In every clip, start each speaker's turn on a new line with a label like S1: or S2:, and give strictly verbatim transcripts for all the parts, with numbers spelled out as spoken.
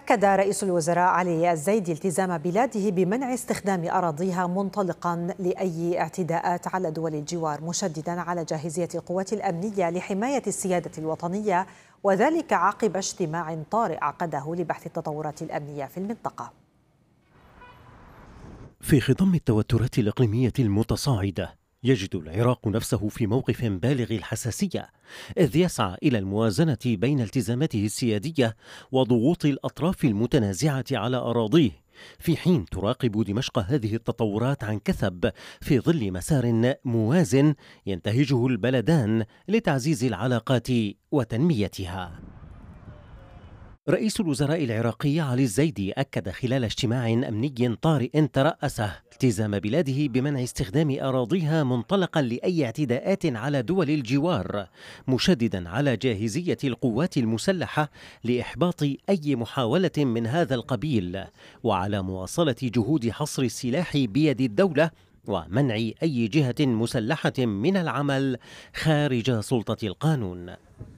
S1: أكد رئيس الوزراء علي الزيدي التزام بلاده بمنع استخدام أراضيها منطلقا لأي اعتداءات على دول الجوار، مشددا على جاهزية القوات الأمنية لحماية السيادة الوطنية، وذلك عقب اجتماع طارئ عقده لبحث التطورات الأمنية في المنطقة.
S2: في خضم التوترات الإقليمية المتصاعدة، يجد العراق نفسه في موقف بالغ الحساسية، إذ يسعى إلى الموازنة بين التزاماته السيادية وضغوط الأطراف المتنازعة على أراضيه، في حين تراقب دمشق هذه التطورات عن كثب في ظل مسار موازن ينتهجه البلدان لتعزيز العلاقات وتنميتها. رئيس الوزراء العراقي علي الزيدي أكد خلال اجتماع أمني طارئ ترأسه التزام بلاده بمنع استخدام أراضيها منطلقا لأي اعتداءات على دول الجوار، مشددا على جاهزية القوات المسلحة لإحباط أي محاولة من هذا القبيل، وعلى مواصلة جهود حصر السلاح بيد الدولة ومنع أي جهة مسلحة من العمل خارج سلطة القانون.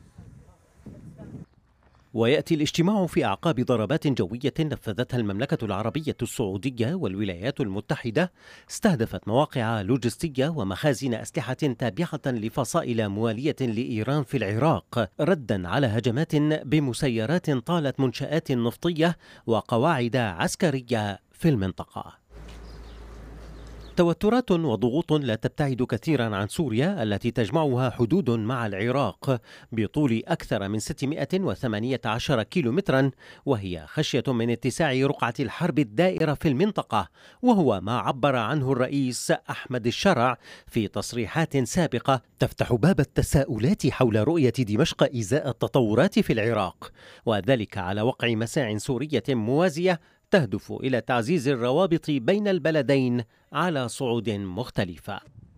S2: ويأتي الاجتماع في أعقاب ضربات جوية نفذتها المملكة العربية السعودية والولايات المتحدة، استهدفت مواقع لوجستية ومخازن أسلحة تابعة لفصائل موالية لإيران في العراق، ردا على هجمات بمسيرات طالت منشآت نفطية وقواعد عسكرية في المنطقة. توترات وضغوط لا تبتعد كثيرا عن سوريا التي تجمعها حدود مع العراق بطول أكثر من ستمائة وثمانية عشر كيلومترا، وهي خشية من اتساع رقعة الحرب الدائرة في المنطقة، وهو ما عبر عنه الرئيس أحمد الشرع في تصريحات سابقة تفتح باب التساؤلات حول رؤية دمشق إزاء التطورات في العراق، وذلك على وقع مساع سورية موازية تهدف إلى تعزيز الروابط بين البلدين على صعود مختلفة.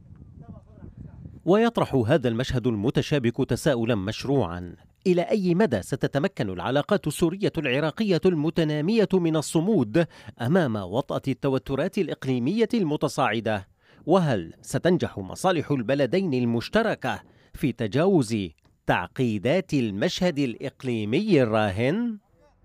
S2: ويطرح هذا المشهد المتشابك تساؤلا مشروعا: إلى أي مدى ستتمكن العلاقات السورية العراقية المتنامية من الصمود أمام وطأة التوترات الإقليمية المتصاعدة؟ وهل ستنجح مصالح البلدين المشتركة في تجاوز تعقيدات المشهد الإقليمي الراهن؟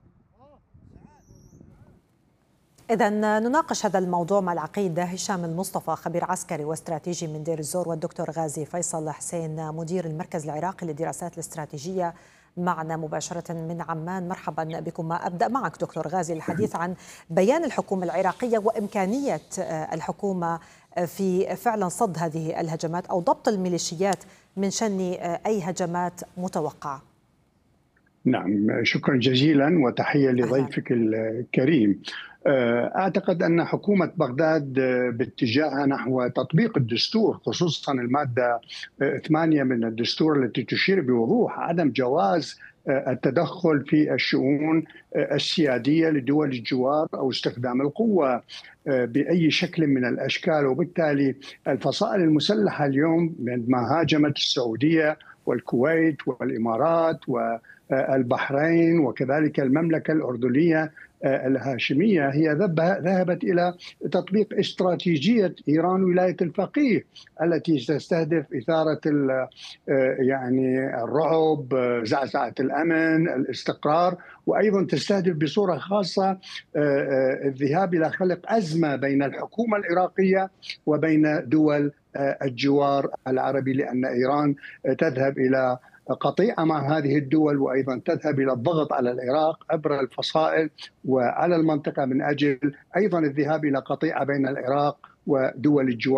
S1: إذا نناقش هذا الموضوع مع العقيد هشام المصطفى، خبير عسكري واستراتيجي من دير الزور، والدكتور غازي فيصل حسين، مدير المركز العراقي للدراسات الاستراتيجية، معنا مباشرة من عمان. مرحبا بكم. أبدأ معك دكتور غازي الحديث عن بيان الحكومة العراقية وإمكانية الحكومة في فعلا صد هذه الهجمات أو ضبط الميليشيات من شن أي هجمات متوقعة.
S3: نعم، شكرا جزيلا وتحية لضيفك الكريم. أعتقد أن حكومة بغداد باتجاهها نحو تطبيق الدستور، خصوصا المادة ثمانية من الدستور التي تشير بوضوح عدم جواز التدخل في الشؤون السيادية لدول الجوار أو استخدام القوة بأي شكل من الأشكال. وبالتالي الفصائل المسلحة اليوم عندما هاجمت السعودية والكويت والإمارات والبحرين وكذلك المملكة الأردنية الهاشمية، هي ذهبت إلى تطبيق استراتيجية إيران ولاية الفقيه التي تستهدف إثارة يعني الرعب، زعزعة الأمن، الاستقرار، وأيضا تستهدف بصورة خاصة الذهاب إلى خلق أزمة بين الحكومة العراقية وبين دول الجوار العربي، لأن إيران تذهب إلى قطيعة مع هذه الدول، وأيضا تذهب إلى الضغط على العراق عبر الفصائل وعلى المنطقة من أجل أيضا الذهاب إلى قطيعة بين العراق ودول الجوار.